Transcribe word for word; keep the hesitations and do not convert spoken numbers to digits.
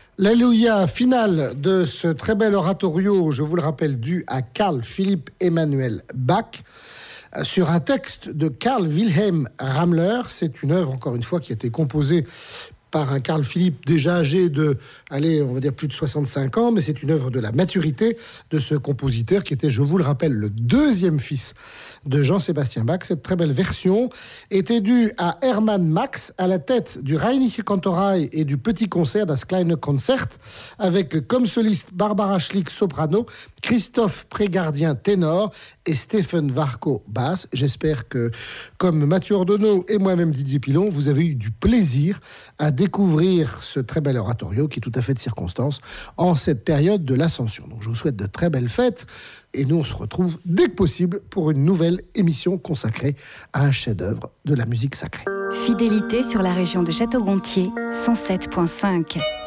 L'Alléluia finale de ce très bel oratorio, je vous le rappelle, dû à Carl Philipp Emanuel Bach, sur un texte de Karl Wilhelm Ramler. C'est une œuvre, encore une fois, qui a été composée par un Carl Philipp déjà âgé de, allez, on va dire plus de soixante-cinq ans, mais c'est une œuvre de la maturité de ce compositeur qui était, je vous le rappelle, le deuxième fils de Jean-Sébastien Bach. Cette très belle version était due à Hermann Max, à la tête du Rheinische Kantorei et du Petit Concert, das Kleine Konzert, avec comme soliste Barbara Schlick, soprano, Christophe Prégardien, ténor, et Stephen Varco, basse. J'espère que, comme Mathieu Ordonneau et moi-même Didier Pilon, vous avez eu du plaisir à découvrir ce très bel oratorio qui est tout à fait de circonstance en cette période de l'Ascension. Donc je vous souhaite de très belles fêtes et nous on se retrouve dès que possible pour une nouvelle émission consacrée à un chef-d'œuvre de la musique sacrée. Fidélité sur la région de Château-Gontier, cent sept virgule cinq.